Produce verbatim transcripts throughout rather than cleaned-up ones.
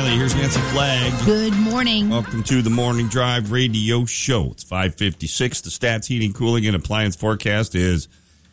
Kelly. Here's Nancy Flagg. Good morning. Welcome to the Morning Drive Radio Show. It's five fifty-six. The Stats Heating, Cooling, and Appliance forecast is,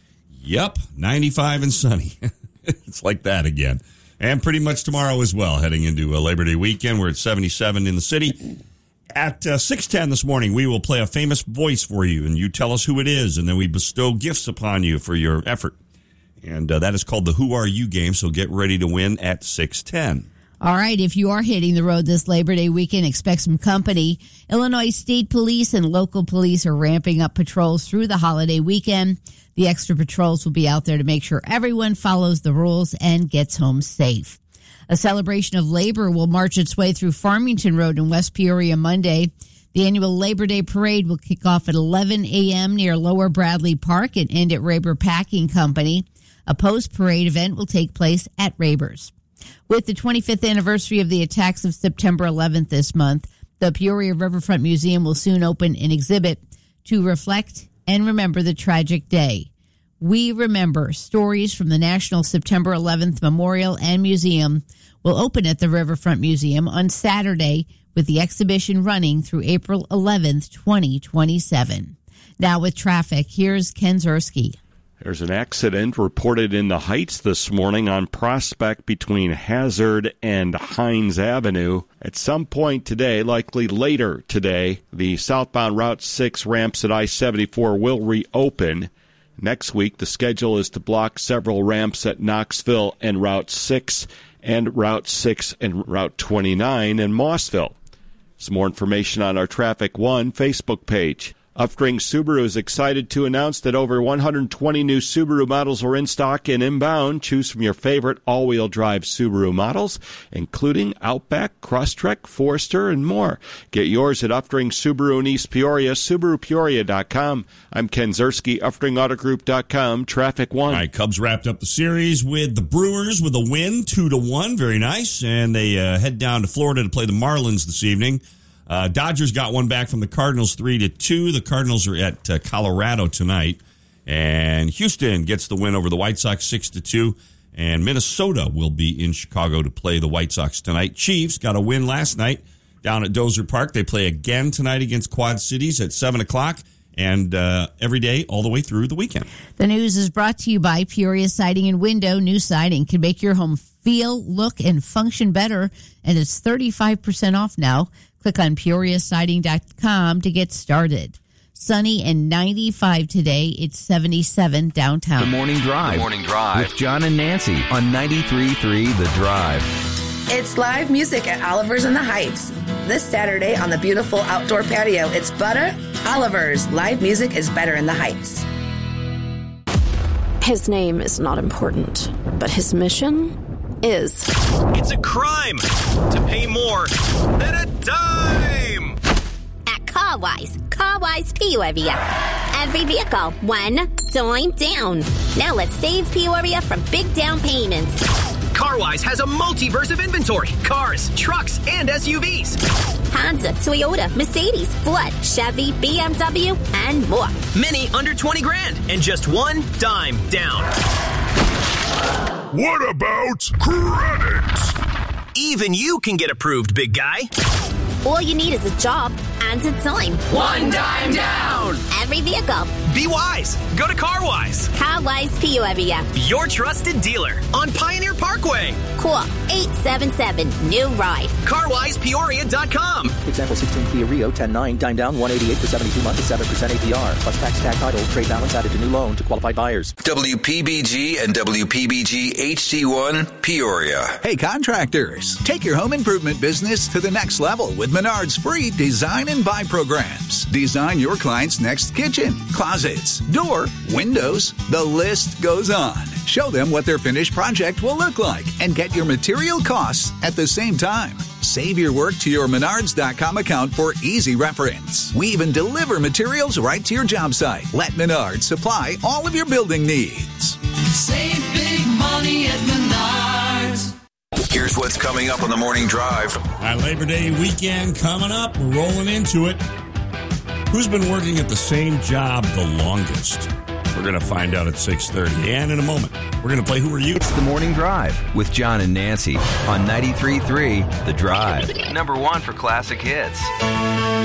yep, ninety-five and sunny. It's like that again. And pretty much tomorrow as well, heading into a Labor Day weekend. We're at seventy-seven in the city. At uh, six ten this morning, we will play a famous voice for you, and you tell us who it is, and then we bestow gifts upon you for your effort. And uh, that is called the Who Are You game, so get ready to win at six ten. All right, if you are hitting the road this Labor Day weekend, expect some company. Illinois State Police and local police are ramping up patrols through the holiday weekend. The extra patrols will be out there to make sure everyone follows the rules and gets home safe. A celebration of labor will march its way through Farmington Road in West Peoria Monday. The annual Labor Day Parade will kick off at eleven a.m. near Lower Bradley Park and end at Raber Packing Company. A post-parade event will take place at Raber's. With the twenty-fifth anniversary of the attacks of September eleventh this month, the Peoria Riverfront Museum will soon open an exhibit to reflect and remember the tragic day. We Remember Stories from the National September eleventh Memorial and Museum will open at the Riverfront Museum on Saturday, with the exhibition running through April eleventh, twenty twenty-seven. Now with traffic, here's Ken Zerski. There's an accident reported in the Heights this morning on Prospect between Hazard and Hines Avenue. At some point today, likely later today, the southbound Route six ramps at I seventy-four will reopen. Next week, the schedule is to block several ramps at Knoxville and Route six and Route six and Route twenty-nine in Mossville. Some more information on our Traffic One Facebook page. Upstream Subaru is excited to announce that over one hundred twenty new Subaru models are in stock and inbound. Choose from your favorite all-wheel drive Subaru models, including Outback, Crosstrek, Forester, and more. Get yours at Upstream Subaru in East Peoria, Subaru Peoria dot com. I'm Ken Zerski, Upstream Auto Group dot com, Traffic One. All right, Cubs wrapped up the series with the Brewers with a win, two to one. Very nice. And they uh, head down to Florida to play the Marlins this evening. Uh, Dodgers got one back from the Cardinals, three to two. The Cardinals are at uh, Colorado tonight, and Houston gets the win over the White Sox, six to two. And Minnesota will be in Chicago to play the White Sox tonight. Chiefs got a win last night down at Dozer Park. They play again tonight against Quad Cities at seven o'clock, and uh, every day all the way through the weekend. The news is brought to you by Peoria Siding and Window. New siding can make your home feel, look, and function better, and it's thirty-five percent off now. Click on Peoria Siding dot com to get started. Sunny and ninety-five today. It's seventy-seven downtown. The Morning Drive. The Morning Drive. With John and Nancy on ninety-three point three The Drive. It's live music at Oliver's in the Heights. This Saturday on the beautiful outdoor patio, it's Butter, Oliver's. Live music is better in the Heights. His name is not important, but his mission is. It's a crime to pay more than a dime. At CarWise, CarWise Peoria. Every vehicle, one dime down. Now let's save Peoria from big down payments. CarWise has a multiverse of inventory. Cars, trucks, and S U Vs. Honda, Toyota, Mercedes, Ford, Chevy, B M W, and more. Many under twenty grand and just one dime down. What about credit? Even you can get approved, big guy. All you need is a job and a dime. One dime down. Every vehicle. Be wise. Go to CarWise. CarWise Peoria. Your trusted dealer on Pioneer Parkway. Call eight seven seven, new ride. car wise peoria dot com. Example sixteen Kia Rio ten nine, dime down one eighty-eight for seventy-two months at seven percent A P R. Plus tax, tag title, trade balance added to new loan to qualified buyers. W P B G and W P B G H D one Peoria. Hey contractors, take your home improvement business to the next level with Menard's free design and buy programs. Design your client's next kitchen, closets, door, windows. The list goes on. Show them what their finished project will look like and get your material costs at the same time. Save your work to your Menards dot com account for easy reference. We even deliver materials right to your job site. Let Menards supply all of your building needs. Save big money at Menards. Here's what's coming up on the Morning Drive. Our Labor Day weekend coming up. We're rolling into it. Who's been working at the same job the longest? We're going to find out at six thirty and in a moment. We're going to play Who Are You? It's the Morning Drive with John and Nancy on ninety-three point three The Drive. Number one for classic hits.